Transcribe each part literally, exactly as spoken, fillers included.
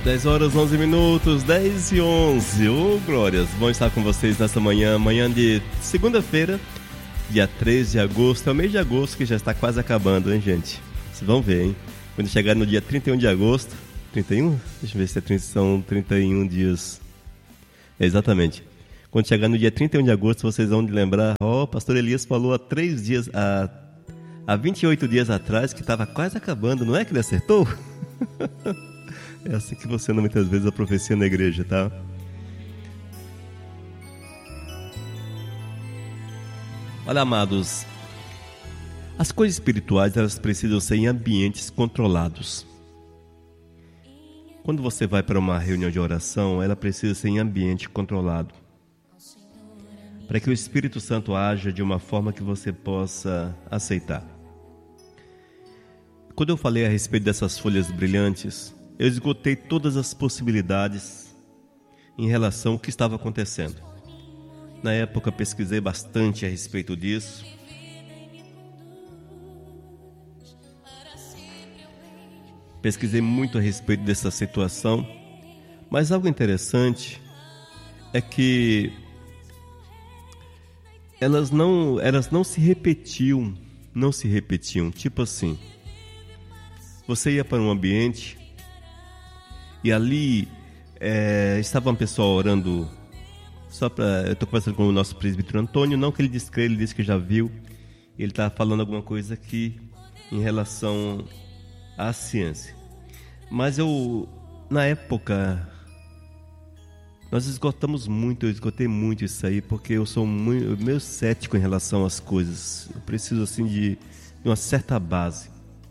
dez horas, onze minutos, dez e onze. Ô, glórias, bom estar com vocês nessa manhã, manhã de segunda-feira, dia três de agosto. É o mês de agosto que já está quase acabando, hein, gente? Vocês vão ver, hein? Quando chegar no dia trinta e um de agosto, trinta e um? Deixa eu ver se é trinta, são trinta e um dias. É, exatamente. Quando chegar no dia trinta e um de agosto, vocês vão lembrar, ó, oh, pastor Elias falou há três dias, há, há vinte e oito dias atrás que estava quase acabando, não é que ele acertou? É assim que funciona muitas vezes a profecia na igreja, tá? Olha, amados, as coisas espirituais, elas precisam ser em ambientes controlados. Quando você vai para uma reunião de oração, ela precisa ser em ambiente controlado, para que o Espírito Santo haja de uma forma que você possa aceitar. Quando eu falei a respeito dessas folhas brilhantes, eu esgotei todas as possibilidades em relação ao que estava acontecendo. Na época pesquisei bastante a respeito disso. Pesquisei muito a respeito dessa situação. Mas algo interessante é que elas não, elas não se repetiam, não se repetiam. Tipo assim, você ia para um ambiente e ali é, estava uma pessoa orando, só para, eu estou conversando com o nosso presbítero Antônio, não que ele disse que ele disse que já viu, ele está falando alguma coisa aqui em relação à ciência. Mas eu, na época, nós esgotamos muito, eu esgotei muito isso aí, porque eu sou muito, meio cético em relação às coisas. Eu preciso assim de, de uma certa base.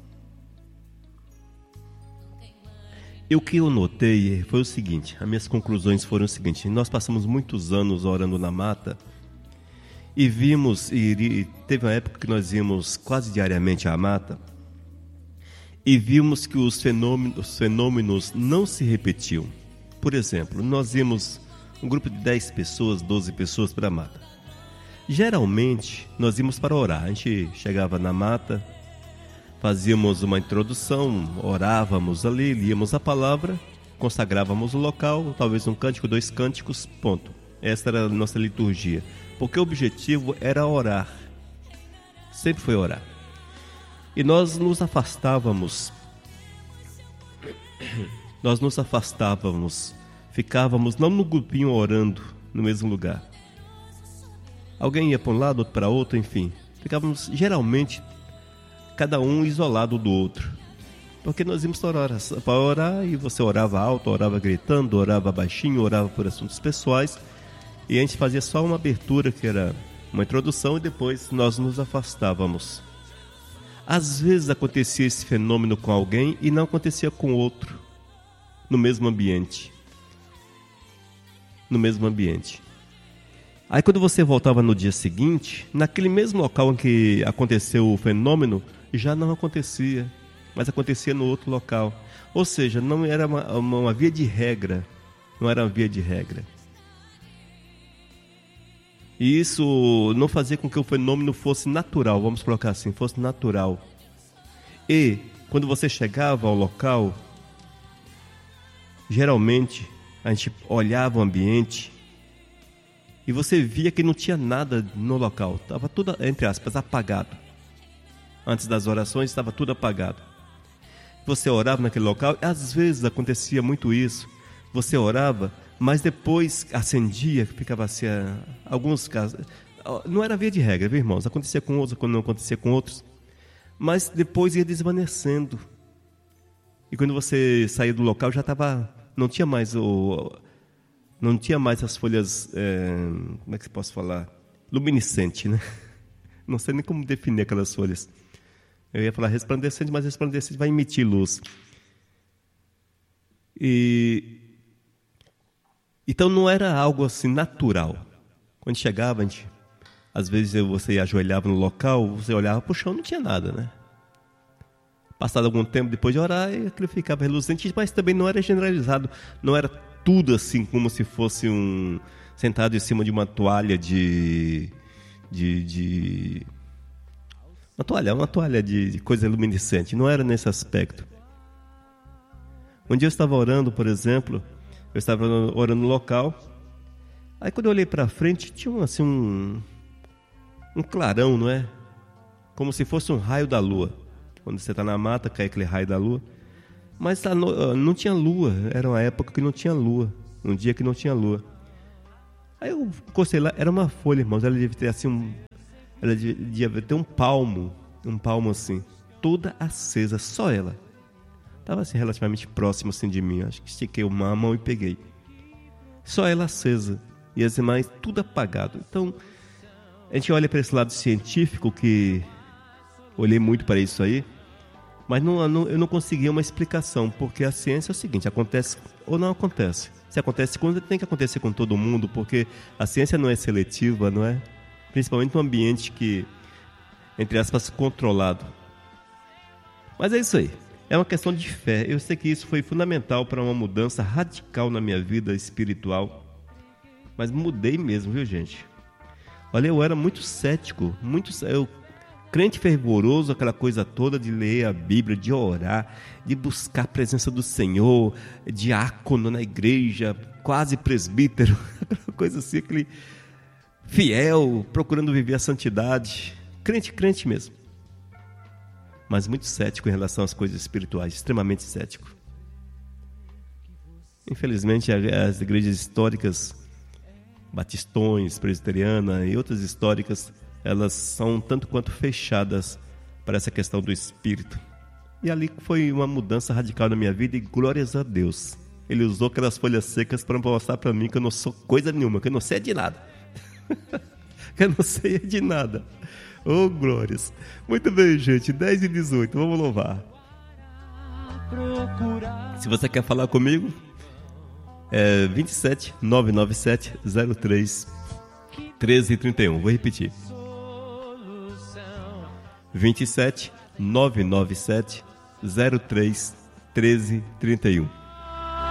E o que eu notei foi o seguinte, as minhas conclusões foram o seguinte: nós passamos muitos anos orando na mata e vimos, e, e teve uma época que nós íamos quase diariamente à mata e vimos que os fenômenos, os fenômenos não se repetiam. Por exemplo, nós íamos um grupo de dez pessoas, doze pessoas para a mata. Geralmente, nós íamos para orar. A gente chegava na mata, fazíamos uma introdução, orávamos ali, líamos a palavra, consagrávamos o local, talvez um cântico, dois cânticos, ponto. Essa era a nossa liturgia, porque o objetivo era orar, sempre foi orar. E nós nos afastávamos, nós nos afastávamos, ficávamos não no grupinho orando no mesmo lugar. Alguém ia para um lado, outro para outro, enfim, ficávamos geralmente cada um isolado do outro, porque nós íamos para orar, para orar e você orava alto, orava gritando, orava baixinho, orava por assuntos pessoais, e a gente fazia só uma abertura que era uma introdução e depois nós nos afastávamos. Às vezes acontecia esse fenômeno com alguém e não acontecia com outro no mesmo ambiente, no mesmo ambiente. Aí quando você voltava no dia seguinte, naquele mesmo local em que aconteceu o fenômeno, já não acontecia, mas acontecia no outro local. Ou seja, não era uma, uma, uma via de regra, não era uma via de regra. E isso não fazia com que o fenômeno fosse natural, vamos colocar assim, fosse natural. E quando você chegava ao local, geralmente a gente olhava o ambiente e você via que não tinha nada no local, estava tudo, entre aspas, apagado. Antes das orações estava tudo apagado. Você orava naquele local, às vezes acontecia muito isso. Você orava, mas depois acendia, ficava assim, alguns casos. Não era via de regra, viu, irmãos? Acontecia com outros, quando não acontecia com outros. Mas depois ia desvanecendo. E quando você saía do local, já estava, não tinha mais o, não tinha mais as folhas, é, como é que se posso falar? Luminescente, né? Não sei nem como definir aquelas folhas. Eu ia falar resplandecente, mas resplandecente vai emitir luz. E então não era algo assim natural. Quando chegava, a gente, às vezes você ajoelhava no local, você olhava para o chão, não tinha nada, né? Passado algum tempo depois de orar, aquilo ficava reluzente, mas também não era generalizado. Não era tudo assim como se fosse um sentado em cima de uma toalha de de, de uma toalha, uma toalha de, de coisa luminescente. Não era nesse aspecto. Um dia eu estava orando, por exemplo, eu estava orando no local, aí quando eu olhei para frente, tinha um, assim, um, um clarão, não é? Como se fosse um raio da lua. Quando você está na mata, cai aquele raio da lua. Mas não tinha lua, era uma época que não tinha lua, um dia que não tinha lua. Aí eu encostei lá, era uma folha, irmãos, ela devia ter assim um... Ela devia ter um palmo, um palmo assim, toda acesa, só ela. Estava assim, relativamente próximo assim de mim, acho que estiquei uma mão e peguei. Só ela acesa, e as demais tudo apagado. Então, a gente olha para esse lado científico, que olhei muito para isso aí, mas não, não, eu não conseguia uma explicação, porque a ciência é o seguinte, acontece ou não acontece. Se acontece quando tem que acontecer com todo mundo, porque a ciência não é seletiva, não é? Principalmente num ambiente que, entre aspas, controlado. Mas é isso aí. É uma questão de fé. Eu sei que isso foi fundamental para uma mudança radical na minha vida espiritual. Mas mudei mesmo, viu, gente? Olha, eu era muito cético, muito eu, crente fervoroso, aquela coisa toda de ler a Bíblia, de orar, de buscar a presença do Senhor, diácono na igreja, quase presbítero, aquela coisa assim, aquele fiel, procurando viver a santidade. Crente, crente mesmo. Mas muito cético em relação às coisas espirituais, extremamente cético. Infelizmente, as igrejas históricas, batistões, presbiteriana e outras históricas, elas são tanto quanto fechadas para essa questão do espírito. E ali foi uma mudança radical na minha vida, e glórias a Deus. Ele usou aquelas folhas secas para mostrar para mim que eu não sou coisa nenhuma, que eu não sei de nada. que eu não sei de nada. Oh, glórias. Muito bem, gente, dez e dezoito, vamos louvar. Se você quer falar comigo, é vinte e sete, novecentos e noventa e sete, zero três, treze trinta e um. Vou repetir. vinte e sete, novecentos e noventa e sete, zero três, treze trinta e um.